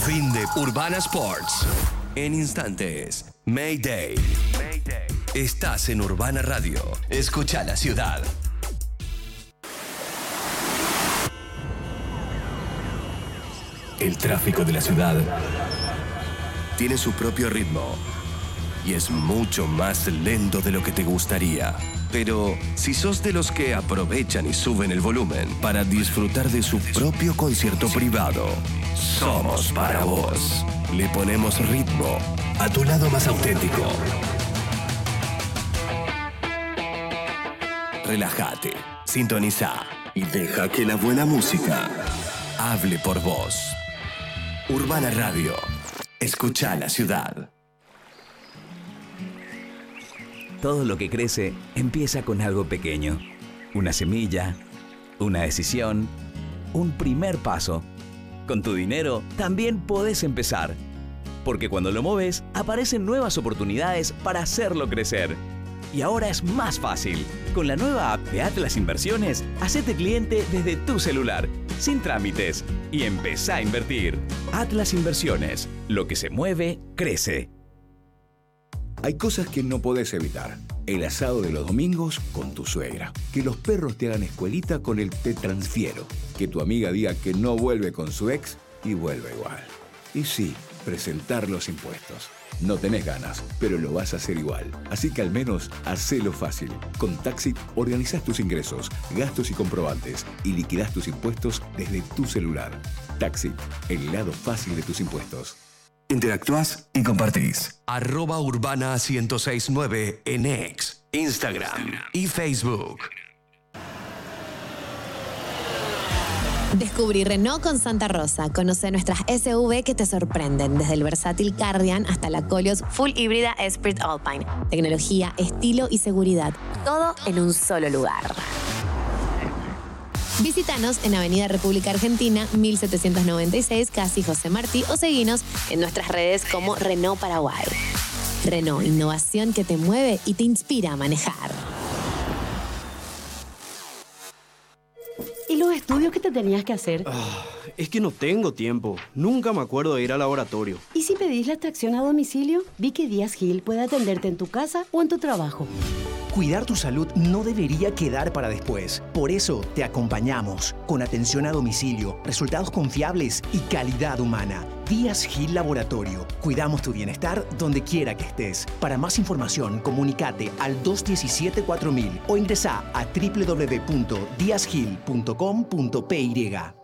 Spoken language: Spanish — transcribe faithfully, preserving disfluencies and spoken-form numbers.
Fin de Urbana Sports. En instantes, Mayday. Mayday. Estás en Urbana Radio. Escucha la ciudad. El tráfico de la ciudad tiene su propio ritmo y es mucho más lento de lo que te gustaría. Pero si sos de los que aprovechan y suben el volumen para disfrutar de su propio concierto privado, somos para vos. Le ponemos ritmo a tu lado más auténtico. Relájate, sintoniza y deja que la buena música hable por vos. Urbana Radio. Escucha la ciudad. Todo lo que crece empieza con algo pequeño. Una semilla, una decisión, un primer paso. Con tu dinero también podés empezar. Porque cuando lo mueves, aparecen nuevas oportunidades para hacerlo crecer. Y ahora es más fácil. Con la nueva app de Atlas Inversiones, hacete cliente desde tu celular, sin trámites, y empezá a invertir. Atlas Inversiones. Lo que se mueve, crece. Hay cosas que no podés evitar. El asado de los domingos con tu suegra. Que los perros te hagan escuelita con el Te Transfiero. Que tu amiga diga que no vuelve con su ex y vuelve igual. Y sí, presentar los impuestos. No tenés ganas, pero lo vas a hacer igual. Así que al menos hacelo fácil. Con Taxit organizás tus ingresos, gastos y comprobantes y liquidás tus impuestos desde tu celular. Taxit, el lado fácil de tus impuestos. Interactúas y compartís. Arroba Urbana ciento seis punto nueve en X, Instagram y Facebook. Descubrí Renault con Santa Rosa. Conoce nuestras S U V que te sorprenden, desde el versátil Cardian hasta la Koleos Full Híbrida Esprit Alpine. Tecnología, estilo y seguridad, todo en un solo lugar. Visítanos en Avenida República Argentina, mil setecientos noventa y seis, casi José Martí, o seguinos en nuestras redes como Renault Paraguay. Renault, innovación que te mueve y te inspira a manejar. ¿Y los estudios que te tenías que hacer? Ah, es que no tengo tiempo. Nunca me acuerdo de ir al laboratorio. ¿Y si pedís la extracción a domicilio? Vi que Díaz Gil puede atenderte en tu casa o en tu trabajo. Cuidar tu salud no debería quedar para después. Por eso te acompañamos con atención a domicilio, resultados confiables y calidad humana. Díaz Gil Laboratorio. Cuidamos tu bienestar donde quiera que estés. Para más información, comunicate al dos uno siete cuatro mil o ingresa a doble u doble u doble u punto díaz gil punto com punto p y.